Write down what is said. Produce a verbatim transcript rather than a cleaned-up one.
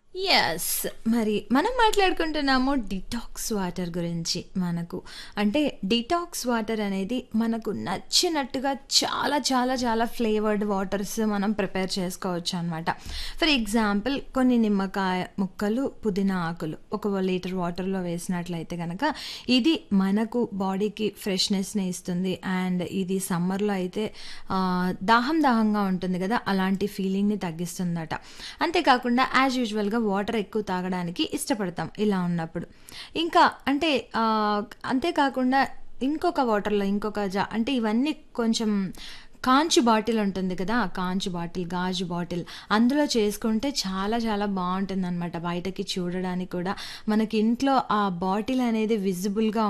Yes. మరి మనం మాట్లాడుకుంటున్నాము detox water గురించి. మనకు అంటే డిటాక్స్ వాటర్ అనేది మనకు నచ్చినట్టుగా చాలా చాలా చాలా ఫ్లేవర్డ్ వాటర్స్ మనం ప్రిపేర్ చేసుకోవచ్చనమాట. ఫర్ ఎగ్జాంపుల్ కొన్ని నిమ్మకాయ ముక్కలు, పుదీనా ఆకులు ఒక లీటర్ వాటర్‌లో వేసినట్లయితే గనక ఇది మనకు బాడీకి ఫ్రెష్‌నెస్‌ని ఇస్తుంది. అండ్ ఇది సమ్మర్‌లో అయితే ఆహ్, దాహం దాహంగా ఉంటుంది గదా! అలాంటి ఫీలింగ్‌ని తగ్గిస్తుందట. అంతేకాకుండా యాజ్ యూజువల్‌గా వాటర్ ఎక్కువ తాగడానికి ఇష్టపడతాం ఇలా ఉన్నప్పుడు. ఇంకా అంటే ఆహ్, అంతే కాకుండా ఇంకొక వాటర్‌లో ఇంకొక జా అంటే ఇవన్నీ కొంచెం కాంచు బాటిల్ ఉంటుంది కదా! ఆ కాంచు బాటిల్, గాజు బాటిల్ అందులో చేసుకుంటే చాలా చాలా బావుంటుందనమాట. బయటకి చూడడానికి కూడా మనకి ఇంట్లో ఆ బాటిల్ అనేది విజిబుల్‌గా